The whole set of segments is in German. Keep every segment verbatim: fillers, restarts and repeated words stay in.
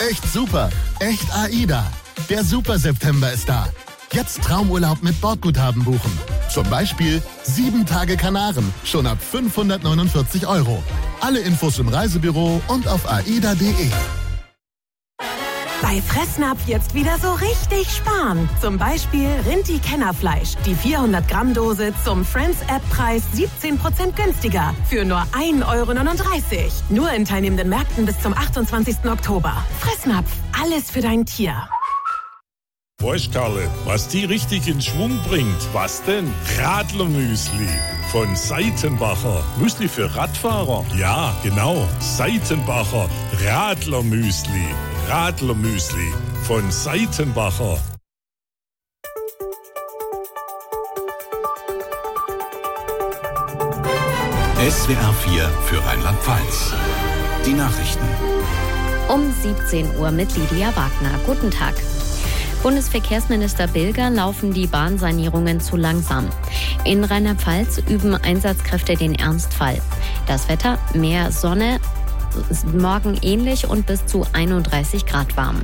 Echt super. Echt AIDA. Der Super-September ist da. Jetzt Traumurlaub mit Bordguthaben buchen. Zum Beispiel sieben Tage Kanaren, schon ab fünfhundertneunundvierzig Euro. Alle Infos im Reisebüro und auf aida punkt de. Bei Fressnapf jetzt wieder so richtig sparen. Zum Beispiel Rinti-Kennerfleisch. Die vierhundert Gramm Dose zum Friends-App-Preis siebzehn Prozent günstiger. Für nur ein Euro neununddreißig. Nur in teilnehmenden Märkten bis zum achtundzwanzigsten Oktober. Fressnapf. Alles für dein Tier. Weißt Karle, was die richtig in Schwung bringt? Was denn? Radlermüsli von Seitenbacher. Müsli für Radfahrer? Ja, genau. Seitenbacher Radlermüsli. Radlermüsli von Seitenbacher. S W R vier für Rheinland-Pfalz. Die Nachrichten. Um siebzehn Uhr mit Lydia Wagner. Guten Tag. Bundesverkehrsminister Bilger laufen die Bahnsanierungen zu langsam. In Rheinland-Pfalz üben Einsatzkräfte den Ernstfall. Das Wetter, mehr Sonne, morgen ähnlich und bis zu einunddreißig Grad warm.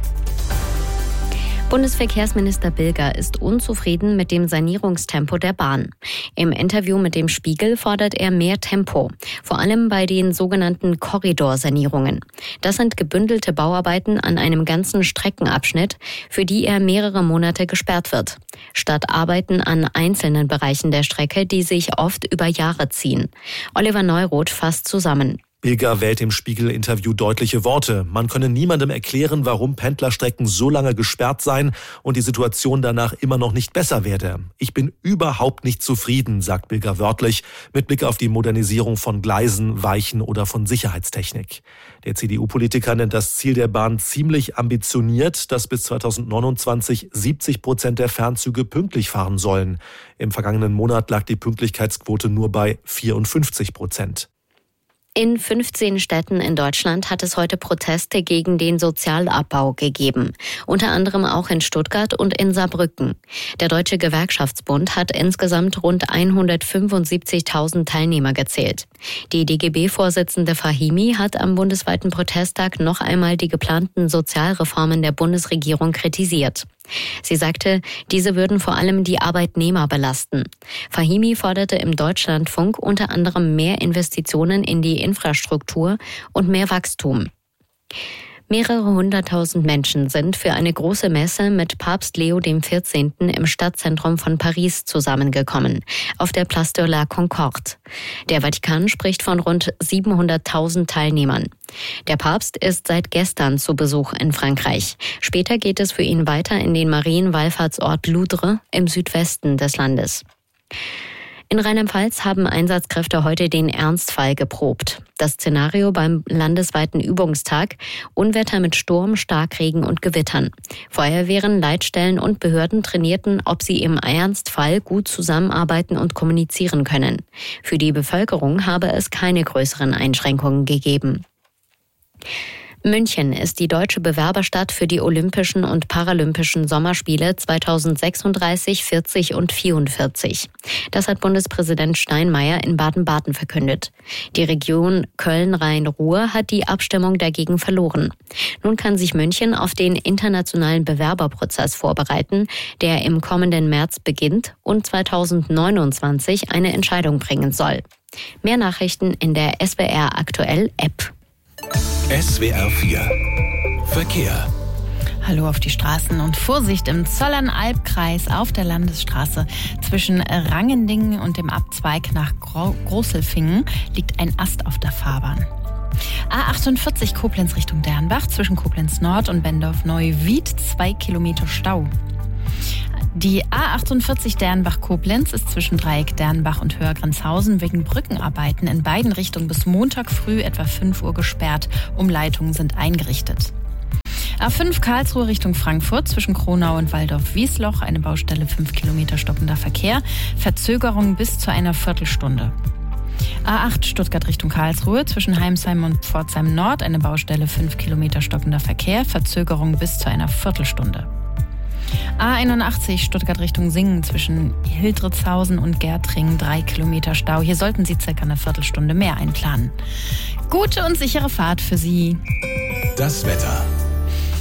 Bundesverkehrsminister Bilger ist unzufrieden mit dem Sanierungstempo der Bahn. Im Interview mit dem Spiegel fordert er mehr Tempo, vor allem bei den sogenannten Korridorsanierungen. Das sind gebündelte Bauarbeiten an einem ganzen Streckenabschnitt, für die er mehrere Monate gesperrt wird, statt Arbeiten an einzelnen Bereichen der Strecke, die sich oft über Jahre ziehen. Oliver Neuroth fasst zusammen. Bilger wählt im Spiegel-Interview deutliche Worte. Man könne niemandem erklären, warum Pendlerstrecken so lange gesperrt seien und die Situation danach immer noch nicht besser werde. Ich bin überhaupt nicht zufrieden, sagt Bilger wörtlich, mit Blick auf die Modernisierung von Gleisen, Weichen oder von Sicherheitstechnik. Der C D U-Politiker nennt das Ziel der Bahn ziemlich ambitioniert, dass bis zweitausendneunundzwanzig siebzig Prozent der Fernzüge pünktlich fahren sollen. Im vergangenen Monat lag die Pünktlichkeitsquote nur bei vierundfünfzig Prozent. In fünfzehn Städten in Deutschland hat es heute Proteste gegen den Sozialabbau gegeben. Unter anderem auch in Stuttgart und in Saarbrücken. Der Deutsche Gewerkschaftsbund hat insgesamt rund hundertfünfundsiebzigtausend Teilnehmer gezählt. Die D G B-Vorsitzende Fahimi hat am bundesweiten Protesttag noch einmal die geplanten Sozialreformen der Bundesregierung kritisiert. Sie sagte, diese würden vor allem die Arbeitnehmer belasten. Fahimi forderte im Deutschlandfunk unter anderem mehr Investitionen in die Infrastruktur und mehr Wachstum. Mehrere hunderttausend Menschen sind für eine große Messe mit Papst Leo der vierzehnte. Im Stadtzentrum von Paris zusammengekommen, auf der Place de la Concorde. Der Vatikan spricht von rund siebenhunderttausend Teilnehmern. Der Papst ist seit gestern zu Besuch in Frankreich. Später geht es für ihn weiter in den Marienwallfahrtsort Loudres im Südwesten des Landes. In Rheinland-Pfalz haben Einsatzkräfte heute den Ernstfall geprobt. Das Szenario beim landesweiten Übungstag: Unwetter mit Sturm, Starkregen und Gewittern. Feuerwehren, Leitstellen und Behörden trainierten, ob sie im Ernstfall gut zusammenarbeiten und kommunizieren können. Für die Bevölkerung habe es keine größeren Einschränkungen gegeben. München ist die deutsche Bewerberstadt für die Olympischen und Paralympischen Sommerspiele zweitausendsechsunddreißig, vierzig und vierundvierzig. Das hat Bundespräsident Steinmeier in Baden-Baden verkündet. Die Region Köln-Rhein-Ruhr hat die Abstimmung dagegen verloren. Nun kann sich München auf den internationalen Bewerberprozess vorbereiten, der im kommenden März beginnt und zweitausendneunundzwanzig eine Entscheidung bringen soll. Mehr Nachrichten in der S W R Aktuell App. S W R vier Verkehr. Hallo auf die Straßen und Vorsicht im Zollernalbkreis auf der Landesstraße. Zwischen Rangendingen und dem Abzweig nach Gro- Großelfingen liegt ein Ast auf der Fahrbahn. A achtundvierzig Koblenz Richtung Dernbach, zwischen Koblenz Nord und Bendorf-Neuwied, zwei Kilometer Stau. Die A achtundvierzig Dernbach-Koblenz ist zwischen Dreieck Dernbach und Höhergrenzhausen wegen Brückenarbeiten in beiden Richtungen bis Montag früh etwa fünf Uhr gesperrt. Umleitungen sind eingerichtet. A fünf Karlsruhe Richtung Frankfurt, zwischen Kronau und Waldorf-Wiesloch, eine Baustelle, fünf Kilometer stockender Verkehr, Verzögerung bis zu einer Viertelstunde. A acht Stuttgart Richtung Karlsruhe, zwischen Heimsheim und Pforzheim Nord, eine Baustelle, fünf Kilometer stockender Verkehr, Verzögerung bis zu einer Viertelstunde. A einundachtzig Stuttgart Richtung Singen, zwischen Hildritzhausen und Gärtringen, drei Kilometer Stau. Hier sollten Sie circa eine Viertelstunde mehr einplanen. Gute und sichere Fahrt für Sie. Das Wetter.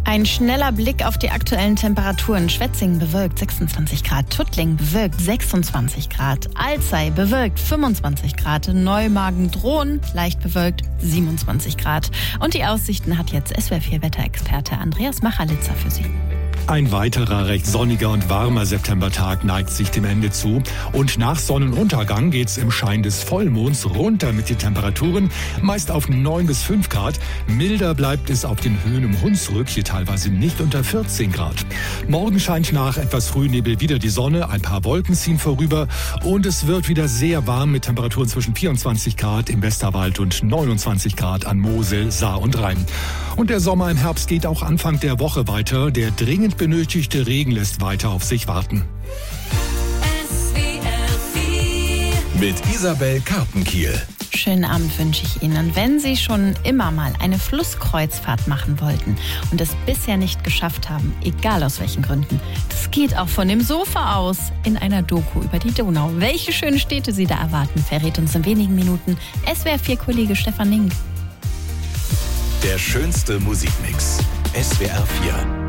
Ein schneller Blick auf die aktuellen Temperaturen. Schwetzingen bewölkt sechsundzwanzig Grad, Tuttling bewölkt sechsundzwanzig Grad, Alzey bewölkt fünfundzwanzig Grad, Neumagen-Drohn leicht bewölkt siebenundzwanzig Grad. Und die Aussichten hat jetzt S W R vier Wetterexperte Andreas Machalitzer für Sie. Ein weiterer recht sonniger und warmer Septembertag neigt sich dem Ende zu. Und nach Sonnenuntergang geht's im Schein des Vollmonds runter mit den Temperaturen, meist auf neun bis fünf Grad. Milder bleibt es auf den Höhen um Hunsrück, hier teilweise nicht unter vierzehn Grad. Morgen scheint nach etwas Frühnebel wieder die Sonne, ein paar Wolken ziehen vorüber und es wird wieder sehr warm mit Temperaturen zwischen vierundzwanzig Grad im Westerwald und neunundzwanzig Grad an Mosel, Saar und Rhein. Und der Sommer im Herbst geht auch Anfang der Woche weiter. Der dringend benötigte Regen lässt weiter auf sich warten. Mit Isabel Karpenkiel. Schönen Abend wünsche ich Ihnen. Und wenn Sie schon immer mal eine Flusskreuzfahrt machen wollten und es bisher nicht geschafft haben, egal aus welchen Gründen, das geht auch von dem Sofa aus in einer Doku über die Donau. Welche schönen Städte Sie da erwarten, verrät uns in wenigen Minuten S W R vier Kollege Stefan Nink. Der schönste Musikmix. S W R vier.